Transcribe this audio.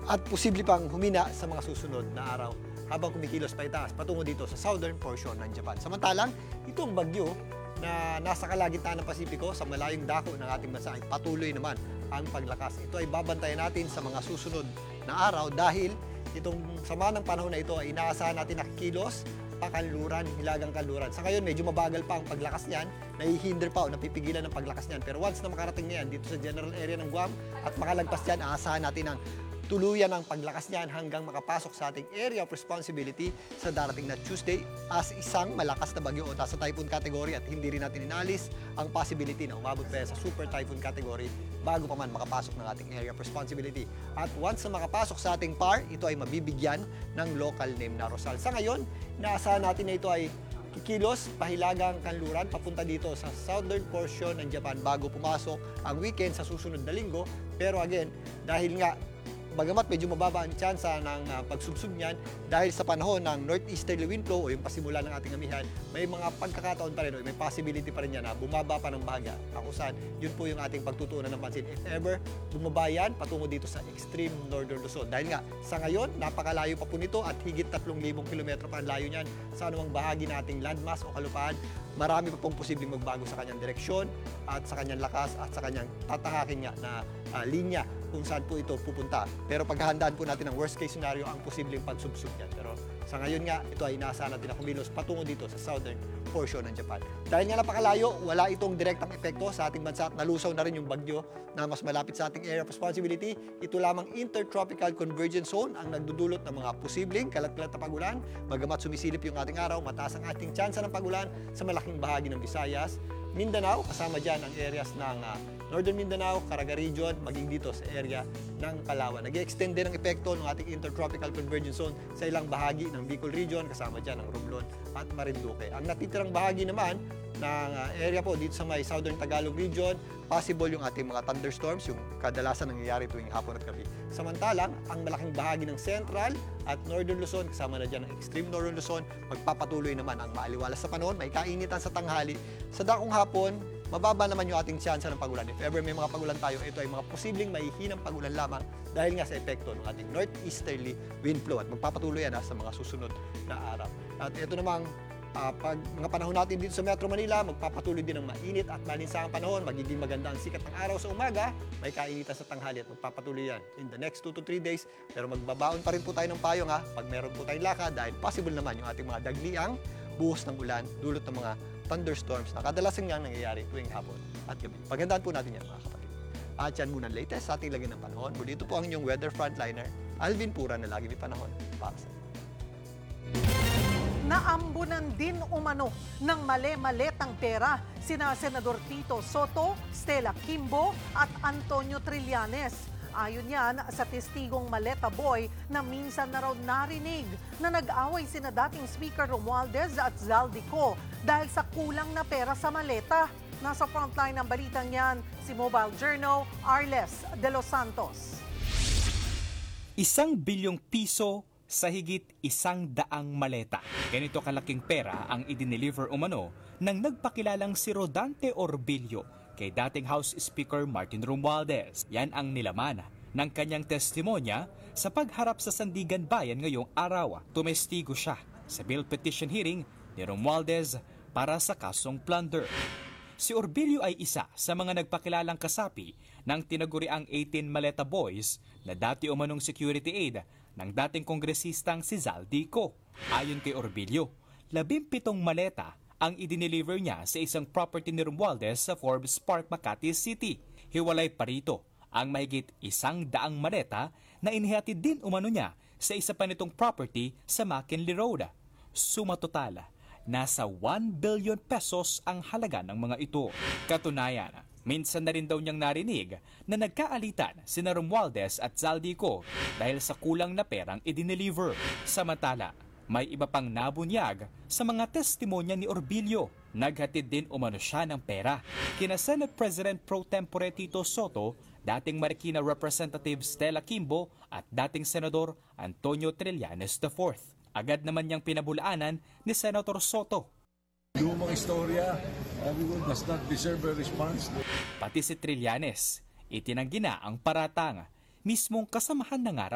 at posible pang humina sa mga susunod na araw habang kumikilos pa itaas patungo dito sa southern portion ng Japan. Samantalang, itong bagyo na nasa kalagitnaan ng Pasipiko sa malayong dako ng ating bansa ay patuloy naman ang paglakas. Ito ay babantayan natin sa mga susunod na araw dahil itong sama ng panahon na ito ay inaasahan natin nakikilos pakanluran, hilagang kanluran. Sa ngayon, medyo mabagal pa ang paglakas niyan, nahihinder pa o napipigilan ng paglakas niyan. Pero once na makarating niyan dito sa general area ng Guam at makalagpas diyan, aasahan natin ang tuluyan ang paglakas niyan hanggang makapasok sa ating area of responsibility sa darating na Tuesday as isang malakas na bagyo o nasa typhoon category at hindi rin natin inalis ang possibility na umabot pa sa super typhoon category bago pa man makapasok ng ating area of responsibility. At once na makapasok sa ating PAR, ito ay mabibigyan ng local name na Rosal. Sa ngayon, inaasahan natin na ito ay kikilos, pahilagang kanluran, papunta dito sa southern portion ng Japan bago pumasok ang weekend sa susunod na linggo. Pero again, dahil nga bagamat medyo mababa ang tsansa ng pagsubsob niyan dahil sa panahon ng northeasterly wind flow o yung pasimula ng ating amihan, may mga pagkakataon pa rin o may possibility pa rin yan na bumaba pa ng bahagya. Kung saan, yun po yung ating pagtutuunan ng pansin. If ever, bumaba yan patungo dito sa extreme northern Luzon. Dahil nga, sa ngayon, napakalayo pa po nito at higit 3,000 kilometro pa ang layo niyan sa anumang bahagi ng ating landmass o kalupaan. Marami pa pong posibleng magbago sa kanyang direksyon at sa kanyang lakas at sa kanyang tatahakin nga na linya kung saan po ito pupunta. Pero paghahandaan po natin ang worst case scenario ang posibleng pagsubsob yan. Pero sa ngayon nga, ito ay inaasahan natin na kumilos patungo dito sa southern portion ng Japan. Dahil nga napakalayo, wala itong direktang epekto sa ating bansa at nalusaw na rin yung bagyo na mas malapit sa ating area of responsibility. Ito lamang intertropical convergence zone ang nagdudulot ng mga posibleng kalat-kalat na pagulan. Bagamat sumisilip yung ating araw, mataas ang ating tsansa ng pagulan sa malaking bahagi ng Visayas, Mindanao, kasama dyan ang areas ng Northern Mindanao, Caraga Region, maging dito sa area ng Palawan. Nag-extend din ang epekto ng ating intertropical convergence zone sa ilang bahagi ng Bicol Region, kasama dyan ang Romblon at Marinduque. Ang natitirang bahagi naman ng area po dito sa may Southern Tagalog Region, possible yung ating mga thunderstorms, yung kadalasan nangyayari tuwing hapon at gabi. Samantalang, ang malaking bahagi ng Central at Northern Luzon, kasama na dyan ang Extreme Northern Luzon, magpapatuloy naman ang maaliwalas sa panahon, may kainitan sa tanghali. Sa dakong hapon, mababa naman yung ating tsansa ng pagulan. If ever may mga pagulan tayo, ito ay mga posibleng mahihinang pagulan lamang dahil nga sa epekto ng ating northeasterly wind flow at magpapatuloy yan sa mga susunod na araw. At ito namang pag mga panahon natin dito sa Metro Manila, magpapatuloy din ng mainit at malinsahang panahon, magiging maganda ang sikat ng araw sa umaga, may kainitan sa tanghali at magpapatuloy yan in the next 2 to 3 days. Pero magbabaon pa rin po tayo ng payong pag meron po tayong lakad dahil possible naman yung ating mga dagliang buhos ng ulan, dulot ng mga thunderstorms na kadalasan nga nangyayari tuwing hapon at gabi. Pagandaan po natin yan mga kapatid. At yan muna ang latest sa ating lagay ng panahon. Muli ito po ang inyong weather frontliner, Alvin Pura na lagi may panahon para sa Naambunan din umano ng male-maletang pera sina Senador Tito Soto, Stella Kimbo at Antonio Trillanes. Ayon yan sa testigong Maleta Boy na minsan na raw narinig na nag-away sina dating Speaker Romualdez at Zaldico dahil sa kulang na pera sa maleta. Nasa frontline ng balitang yan si Mobile Journal Arles de los Santos. 1 bilyong piso sa higit 100 maleta. Ganito kalaking pera ang idineliver umano ng nagpakilalang si Rodante Orbillo kay dating House Speaker Martin Romualdez. Yan ang nilaman ng kanyang testimonya sa pagharap sa Sandigan Bayan ngayong araw. Tumestigo siya sa bill petition hearing ni Romualdez para sa kasong plunder. Si Orbillo ay isa sa mga nagpakilalang kasapi ng tinaguriang 18 Maleta Boys na dati umanong security aid ng dating kongresistang si Zaldico. Ayon kay Orbillo, 17 maleta ang idineliver niya sa isang property ni Romualdez sa Forbes Park, Makati City. Hiwalay pa rito ang mahigit 100 maleta na inihatid din umano niya sa isa pa nitong property sa McKinley Road. Suma total, nasa 1 billion pesos ang halaga ng mga ito. Katunayan, minsan na rin daw niyang narinig na nagkaalitan sina Romualdez at Zaldico dahil sa kulang na perang idineliver. Samantala, may iba pang nabunyag sa mga testimonya ni Orbillo. Naghatid din umano siya ng pera kina Senate President Pro Tempore Tito Soto, dating Marikina Representative Stella Kimbo at dating Senador Antonio Trillanes IV. Agad naman niyang pinabulaanan ni Senator Soto. Lumang istorya, does not deserve a response. Pati si Trillanes, itinanggi na ang paratang. Mismong kasamahan na nga